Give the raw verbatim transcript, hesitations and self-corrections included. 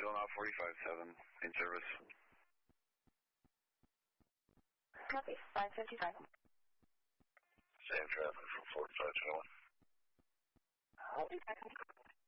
Still not forty-five seven in service. Copy, five fifty-five. Same traffic from forty-five twenty-one. forty-five.